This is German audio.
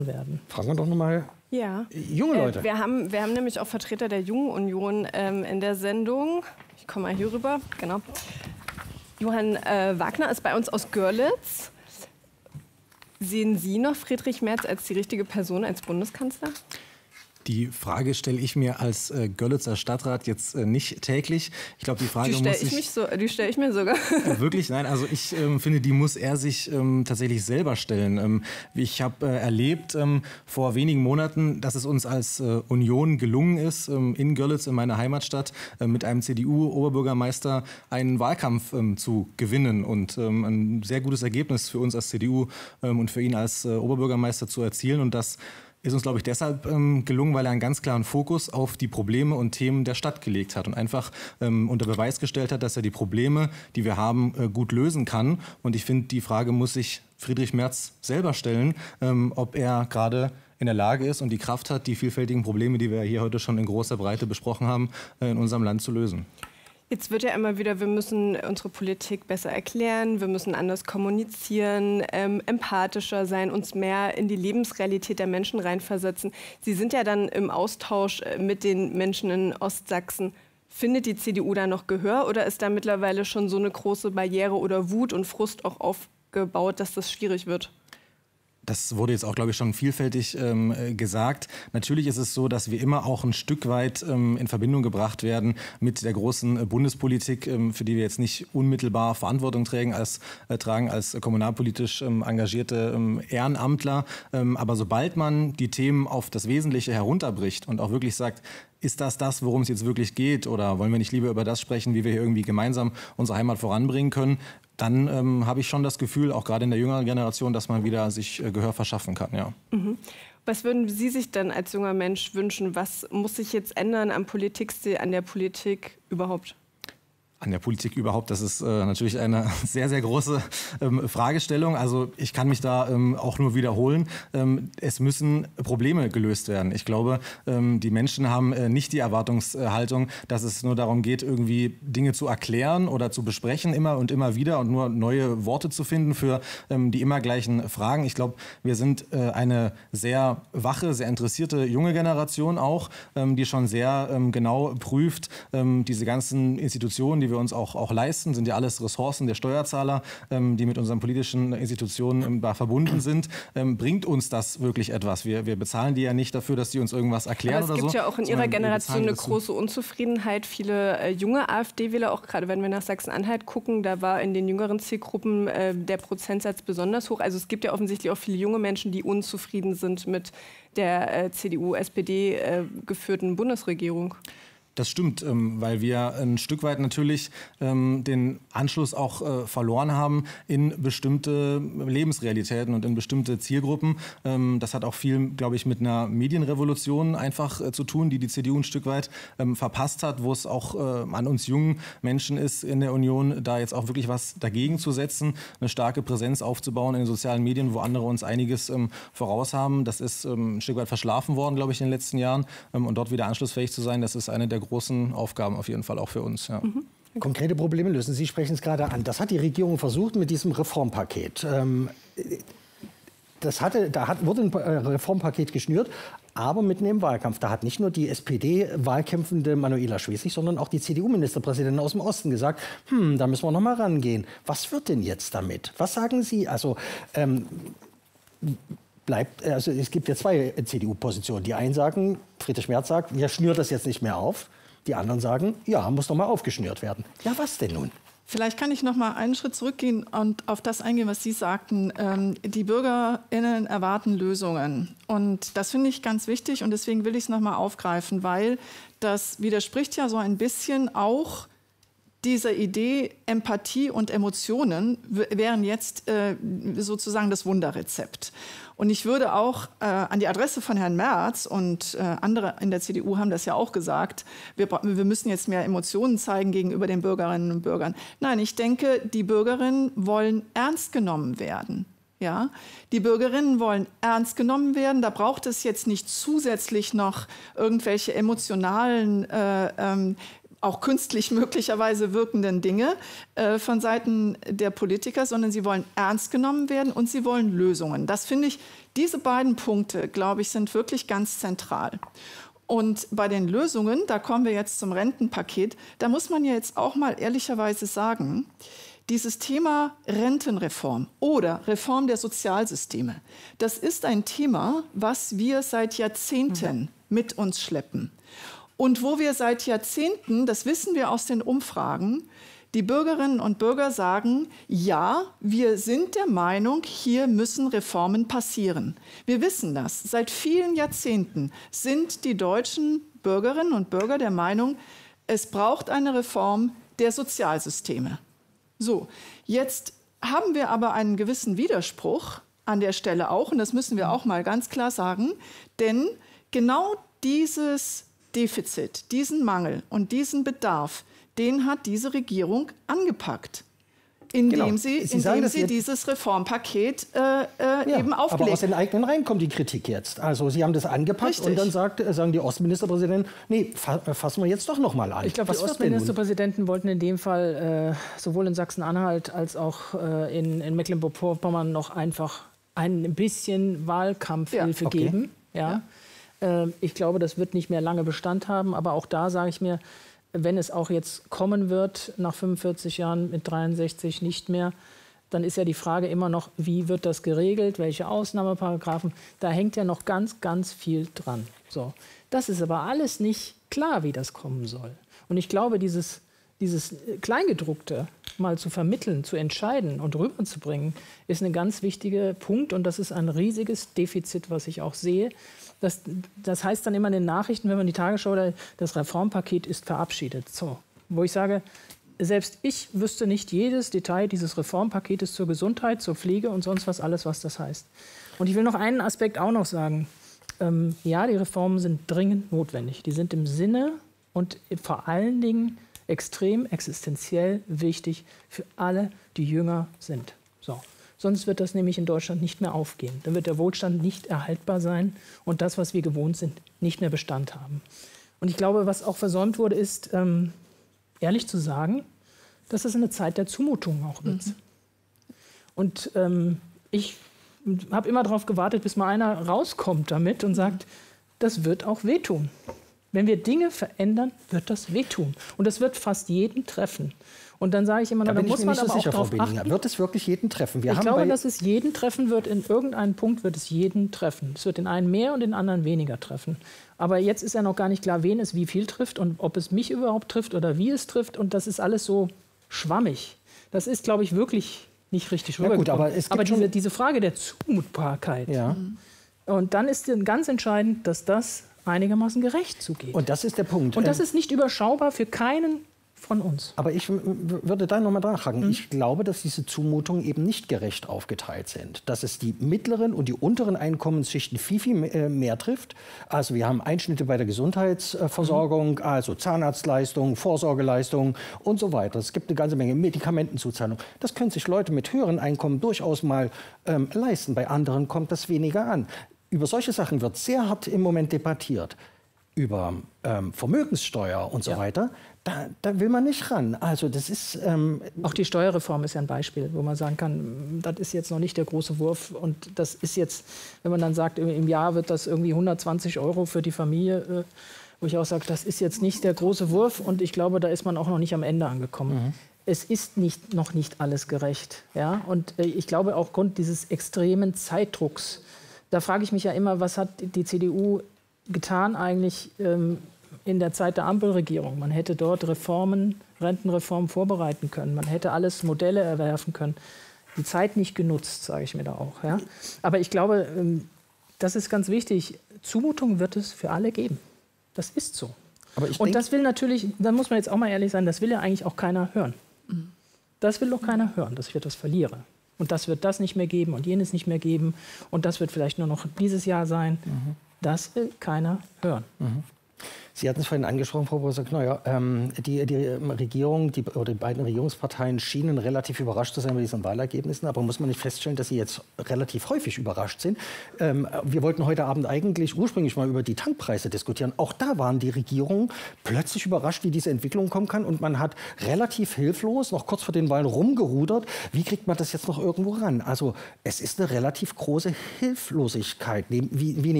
werden. Fragen wir doch nochmal junge Leute. Wir haben nämlich auch Vertreter der Jungen Union in der Sendung. Ich komme mal hier rüber, genau. Johann Wagner ist bei uns aus Görlitz. Sehen Sie noch Friedrich Merz als die richtige Person als Bundeskanzler? Die Frage stelle ich mir als Görlitzer Stadtrat jetzt nicht täglich. Ich glaube, die Frage die stelle ich mir sogar. Wirklich? Nein, also ich finde, die muss er sich tatsächlich selber stellen. Ich habe erlebt vor wenigen Monaten, dass es uns als Union gelungen ist, in Görlitz, in meiner Heimatstadt, mit einem CDU-Oberbürgermeister einen Wahlkampf zu gewinnen und ein sehr gutes Ergebnis für uns als CDU und für ihn als Oberbürgermeister zu erzielen. Und das ist uns, glaube ich, deshalb gelungen, weil er einen ganz klaren Fokus auf die Probleme und Themen der Stadt gelegt hat und einfach unter Beweis gestellt hat, dass er die Probleme, die wir haben, gut lösen kann. Und ich finde, die Frage muss sich Friedrich Merz selber stellen, ob er gerade in der Lage ist und die Kraft hat, die vielfältigen Probleme, die wir hier heute schon in großer Breite besprochen haben, in unserem Land zu lösen. Jetzt wird ja immer wieder, wir müssen unsere Politik besser erklären, wir müssen anders kommunizieren, empathischer sein, uns mehr in die Lebensrealität der Menschen reinversetzen. Sie sind ja dann im Austausch mit den Menschen in Ostsachsen. Findet die CDU da noch Gehör oder ist da mittlerweile schon so eine große Barriere oder Wut und Frust auch aufgebaut, dass das schwierig wird? Das wurde jetzt auch, glaube ich, schon vielfältig gesagt. Natürlich ist es so, dass wir immer auch ein Stück weit in Verbindung gebracht werden mit der großen Bundespolitik, für die wir jetzt nicht unmittelbar Verantwortung tragen als kommunalpolitisch engagierte Ehrenamtler. Aber sobald man die Themen auf das Wesentliche herunterbricht und auch wirklich sagt, ist das, worum es jetzt wirklich geht? Oder wollen wir nicht lieber über das sprechen, wie wir hier irgendwie gemeinsam unsere Heimat voranbringen können? Dann habe ich schon das Gefühl, auch gerade in der jüngeren Generation, dass man wieder sich Gehör verschaffen kann. Ja. Mhm. Was würden Sie sich denn als junger Mensch wünschen? Was muss sich jetzt ändern am Politikstil, an der Politik überhaupt? An der Politik überhaupt, das ist natürlich eine sehr, sehr große Fragestellung. Also ich kann mich da auch nur wiederholen. Es müssen Probleme gelöst werden. Ich glaube, die Menschen haben nicht die Erwartungshaltung, dass es nur darum geht, irgendwie Dinge zu erklären oder zu besprechen, immer und immer wieder und nur neue Worte zu finden für die immer gleichen Fragen. Ich glaube, wir sind eine sehr wache, sehr interessierte junge Generation auch, die schon sehr genau prüft, diese ganzen Institutionen, die wir uns auch leisten, sind ja alles Ressourcen der Steuerzahler, die mit unseren politischen Institutionen verbunden sind. Bringt uns das wirklich etwas? Wir bezahlen die ja nicht dafür, dass die uns irgendwas erklären oder so. Aber es gibt ja auch in Ihrer Generation eine große Unzufriedenheit. Viele junge AfD-Wähler, auch gerade wenn wir nach Sachsen-Anhalt gucken, da war in den jüngeren Zielgruppen der Prozentsatz besonders hoch. Also es gibt ja offensichtlich auch viele junge Menschen, die unzufrieden sind mit der CDU-SPD geführten Bundesregierung. Das stimmt, weil wir ein Stück weit natürlich den Anschluss auch verloren haben in bestimmte Lebensrealitäten und in bestimmte Zielgruppen. Das hat auch viel, glaube ich, mit einer Medienrevolution einfach zu tun, die die CDU ein Stück weit verpasst hat, wo es auch an uns jungen Menschen ist in der Union, da jetzt auch wirklich was dagegen zu setzen, eine starke Präsenz aufzubauen in den sozialen Medien, wo andere uns einiges voraus haben. Das ist ein Stück weit verschlafen worden, glaube ich, in den letzten Jahren. Und dort wieder anschlussfähig zu sein, das ist eine der großen Aufgaben auf jeden Fall auch für uns. Ja. Mhm. Konkrete Probleme lösen. Sie sprechen es gerade an. Das hat die Regierung versucht mit diesem Reformpaket. Wurde ein Reformpaket geschnürt, aber mitten im Wahlkampf. Da hat nicht nur die SPD-Wahlkämpfende Manuela Schwesig, sondern auch die CDU-Ministerpräsidentin aus dem Osten gesagt, da müssen wir noch mal rangehen. Was wird denn jetzt damit? Was sagen Sie? Also es gibt ja zwei CDU-Positionen. Die einen sagen, Friedrich Merz sagt, wir schnüren das jetzt nicht mehr auf. Die anderen sagen, ja, muss noch mal aufgeschnürt werden. Ja, was denn nun? Vielleicht kann ich noch mal einen Schritt zurückgehen und auf das eingehen, was Sie sagten. Die BürgerInnen erwarten Lösungen. Und das finde ich ganz wichtig und deswegen will ich es noch mal aufgreifen, weil das widerspricht ja so ein bisschen auch dieser Idee, Empathie und Emotionen wären jetzt sozusagen das Wunderrezept. Und ich würde auch an die Adresse von Herrn Merz und andere in der CDU haben das ja auch gesagt, wir müssen jetzt mehr Emotionen zeigen gegenüber den Bürgerinnen und Bürgern. Nein, ich denke, die Bürgerinnen wollen ernst genommen werden. Ja, die Bürgerinnen wollen ernst genommen werden. Da braucht es jetzt nicht zusätzlich noch irgendwelche emotionalen auch künstlich möglicherweise wirkenden Dinge von Seiten der Politiker, sondern sie wollen ernst genommen werden und sie wollen Lösungen. Das finde ich, diese beiden Punkte, glaube ich, sind wirklich ganz zentral. Und bei den Lösungen, da kommen wir jetzt zum Rentenpaket, da muss man ja jetzt auch mal ehrlicherweise sagen, dieses Thema Rentenreform oder Reform der Sozialsysteme, das ist ein Thema, was wir seit Jahrzehnten mit uns schleppen. Und wo wir seit Jahrzehnten, das wissen wir aus den Umfragen, die Bürgerinnen und Bürger sagen, ja, wir sind der Meinung, hier müssen Reformen passieren. Wir wissen das. Seit vielen Jahrzehnten sind die deutschen Bürgerinnen und Bürger der Meinung, es braucht eine Reform der Sozialsysteme. So, jetzt haben wir aber einen gewissen Widerspruch an der Stelle auch, und das müssen wir auch mal ganz klar sagen, denn genau dieses Defizit, diesen Mangel und diesen Bedarf, den hat diese Regierung angepackt, indem sie dieses Reformpaket eben aufgelegt. Aber aus den eigenen Reihen kommt die Kritik jetzt. Also Sie haben das angepackt. Richtig. Und dann sagen die Ostministerpräsidenten, nee, fassen wir jetzt doch noch mal an. Ich glaube, die Ostministerpräsidenten wollten in dem Fall sowohl in Sachsen-Anhalt als auch in Mecklenburg-Vorpommern noch einfach ein bisschen Wahlkampfhilfe geben. Ja. Ich glaube, das wird nicht mehr lange Bestand haben. Aber auch da sage ich mir, wenn es auch jetzt kommen wird, nach 45 Jahren mit 63 nicht mehr, dann ist ja die Frage immer noch, wie wird das geregelt, welche Ausnahmeparagraphen. Da hängt ja noch ganz, ganz viel dran. So. Das ist aber alles nicht klar, wie das kommen soll. Und ich glaube, dieses Kleingedruckte mal zu vermitteln, zu entscheiden und rüberzubringen, ist ein ganz wichtiger Punkt. Und das ist ein riesiges Defizit, was ich auch sehe. Das heißt dann immer in den Nachrichten, wenn man die Tagesschau, das Reformpaket ist verabschiedet. So, wo ich sage, selbst ich wüsste nicht jedes Detail dieses Reformpaketes zur Gesundheit, zur Pflege und sonst was, alles, was das heißt. Und ich will noch einen Aspekt auch noch sagen. Ja, die Reformen sind dringend notwendig. Die sind im Sinne und vor allen Dingen extrem existenziell wichtig für alle, die jünger sind. So. Sonst wird das nämlich in Deutschland nicht mehr aufgehen. Dann wird der Wohlstand nicht erhaltbar sein und das, was wir gewohnt sind, nicht mehr Bestand haben. Und ich glaube, was auch versäumt wurde, ist, ehrlich zu sagen, dass es eine Zeit der Zumutung auch wird. Und ich habe immer darauf gewartet, bis mal einer rauskommt damit und sagt, das wird auch wehtun. Wenn wir Dinge verändern, wird das wehtun. Und das wird fast jeden treffen. Und dann sage ich immer, da muss man aber auch darauf achten. Wird es wirklich jeden treffen? Ich glaube, dass es jeden treffen wird. In irgendeinem Punkt wird es jeden treffen. Es wird den einen mehr und den anderen weniger treffen. Aber jetzt ist ja noch gar nicht klar, wen es wie viel trifft und ob es mich überhaupt trifft oder wie es trifft. Und das ist alles so schwammig. Das ist, glaube ich, wirklich nicht richtig rübergekommen. Aber diese Frage der Zumutbarkeit. Ja. Und dann ist ganz entscheidend, dass das einigermaßen gerecht zugeht. Und das ist der Punkt. Und das ist nicht überschaubar für keinen von uns. Aber ich würde da noch mal nachhaken. Ich glaube, dass diese Zumutungen eben nicht gerecht aufgeteilt sind. Dass es die mittleren und die unteren Einkommensschichten viel, viel mehr trifft. Also wir haben Einschnitte bei der Gesundheitsversorgung, also Zahnarztleistungen, Vorsorgeleistungen und so weiter. Es gibt eine ganze Menge Medikamentenzuzahlung. Das können sich Leute mit höheren Einkommen durchaus mal leisten. Bei anderen kommt das weniger an. Über solche Sachen wird sehr hart im Moment debattiert. Über Vermögenssteuer und so weiter, da will man nicht ran. Also das ist auch die Steuerreform ist ja ein Beispiel, wo man sagen kann, das ist jetzt noch nicht der große Wurf. Und das ist jetzt, wenn man dann sagt, im Jahr wird das irgendwie 120 € für die Familie, wo ich auch sage, das ist jetzt nicht der große Wurf. Und ich glaube, da ist man auch noch nicht am Ende angekommen. Es ist noch nicht alles gerecht. Ja? Und ich glaube, auch aufgrund dieses extremen Zeitdrucks, da frage ich mich ja immer, was hat die CDU getan eigentlich in der Zeit der Ampelregierung? Man hätte dort Rentenreformen vorbereiten können. Man hätte alles Modelle erwerfen können. Die Zeit nicht genutzt, sage ich mir da auch. Ja? Aber ich glaube, das ist ganz wichtig. Zumutung wird es für alle geben. Das ist so. Und das will natürlich, da muss man jetzt auch mal ehrlich sein, das will ja eigentlich auch keiner hören. Das will doch keiner hören, dass ich etwas verliere. Und das wird das nicht mehr geben und jenes nicht mehr geben. Und das wird vielleicht nur noch dieses Jahr sein. Das will keiner hören. Sie hatten es vorhin angesprochen, Frau Professor Kneuer. Die Regierung, die beiden Regierungsparteien schienen relativ überrascht zu sein bei diesen Wahlergebnissen. Aber muss man nicht feststellen, dass sie jetzt relativ häufig überrascht sind? Wir wollten heute Abend eigentlich ursprünglich mal über die Tankpreise diskutieren. Auch da waren die Regierungen plötzlich überrascht, wie diese Entwicklung kommen kann. Und man hat relativ hilflos noch kurz vor den Wahlen rumgerudert. Wie kriegt man das jetzt noch irgendwo ran? Also es ist eine relativ große Hilflosigkeit. Wie